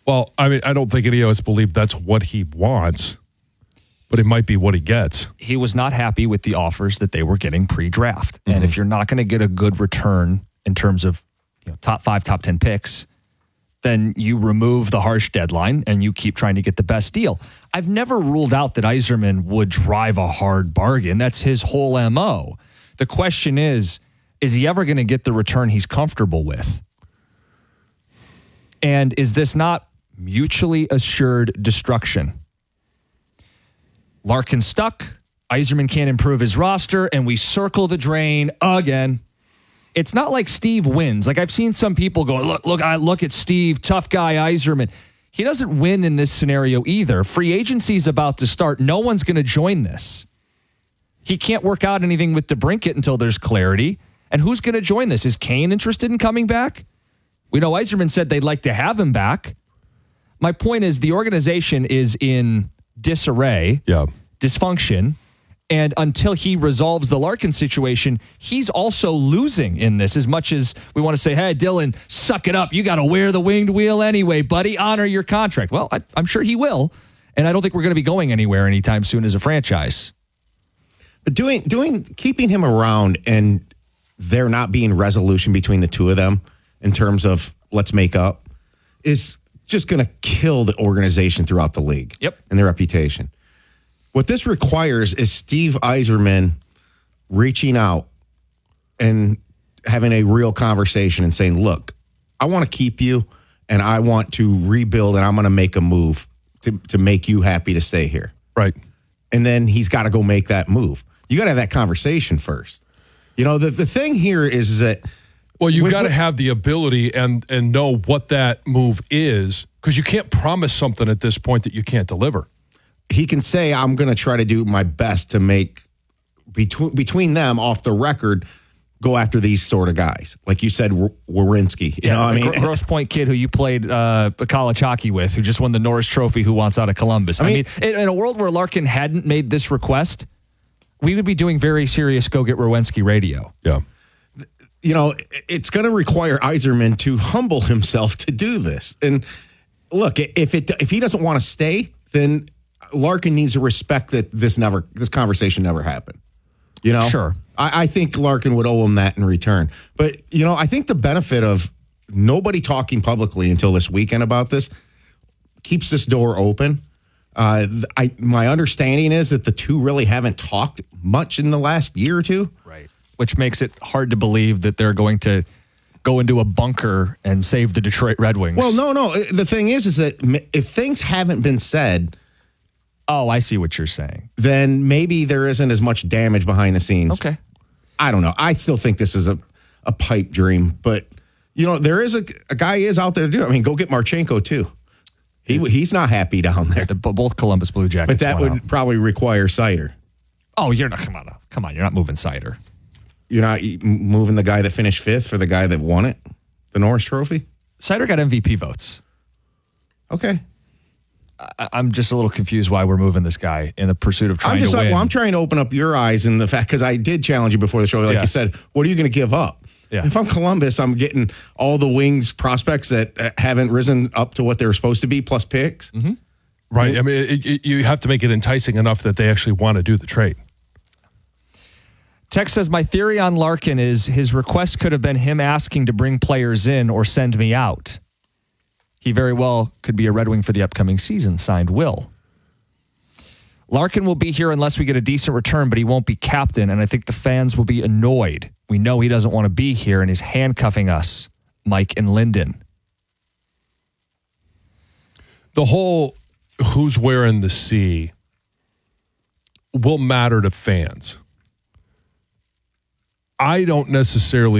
Well, I mean, I don't think any of us believe that's what he wants, but it might be what he gets. He was not happy with the offers that they were getting pre-draft. And if you're not going to get a good return in terms of top 5, top 10 picks, then you remove the harsh deadline and you keep trying to get the best deal. I've never ruled out that Yzerman would drive a hard bargain. That's his whole MO. The question is he ever going to get the return he's comfortable with? And is this not mutually assured destruction? Larkin stuck. Yzerman can't improve his roster, and we circle the drain again. It's not like Steve wins. Like I've seen some people go, look at Steve, tough guy Yzerman. He doesn't win in this scenario either. Free agency is about to start. No one's going to join this. He can't work out anything with DeBrincat until there's clarity. And who's going to join this? Is Kane interested in coming back? We know Yzerman said they'd like to have him back. My point is the organization is in disarray, dysfunction, and until he resolves the Larkin situation, he's also losing in this as much as we want to say, hey, Dylan, suck it up. You got to wear the winged wheel anyway, buddy. Honor your contract. Well, I'm sure he will, and I don't think we're going to be going anywhere anytime soon as a franchise. But keeping him around and there not being resolution between the two of them in terms of let's make up is just going to kill the organization throughout the league and their reputation. What this requires is Steve Yzerman reaching out and having a real conversation and saying, look, I want to keep you and I want to rebuild and I'm going to make a move to make you happy to stay here. Right. And then he's got to go make that move. You got to have that conversation first. The thing here is that well, you've got to have the ability and know what that move is because you can't promise something at this point that you can't deliver. He can say, I'm going to try to do my best to make between them off the record, go after these sort of guys. Like you said, Werenski. You know what I mean? Grosse Pointe kid who you played college hockey with, who just won the Norris Trophy, who wants out of Columbus. I mean, in a world where Larkin hadn't made this request, we would be doing very serious Go Get Werenski radio. Yeah. It's going to require Yzerman to humble himself to do this. And look, if he doesn't want to stay, then Larkin needs to respect that this conversation never happened. Sure. I think Larkin would owe him that in return. But, I think the benefit of nobody talking publicly until this weekend about this keeps this door open. My understanding is that the two really haven't talked much in the last year or two. Right. Which makes it hard to believe that they're going to go into a bunker and save the Detroit Red Wings. Well, no. The thing is that if things haven't been said... Oh, I see what you're saying. Then maybe there isn't as much damage behind the scenes. Okay. I don't know. I still think this is a pipe dream. But, there is a guy is out there to do it. I mean, go get Marchenko, too. He's not happy down there. Both Columbus Blue Jackets. But that would probably require Seider. Oh, you're not. Come on. You're not moving Seider. You're not moving the guy that finished fifth for the guy that won it, the Norris Trophy? Seider got MVP votes. Okay. I'm just a little confused why we're moving this guy in the pursuit of trying to win. I'm trying to open up your eyes in the fact, because I did challenge you before the show. Like you said, what are you going to give up? Yeah. If I'm Columbus, I'm getting all the Wings prospects that haven't risen up to what they were supposed to be, plus picks. Mm-hmm. Right. I mean, you have to make it enticing enough that they actually want to do the trade. Tex says, my theory on Larkin is his request could have been him asking to bring players in or send me out. He very well could be a Red Wing for the upcoming season, signed Will. Larkin will be here unless we get a decent return, but he won't be captain, and I think the fans will be annoyed. We know he doesn't want to be here and is handcuffing us, Mike and Linden. The whole who's wearing the C will matter to fans. I don't necessarily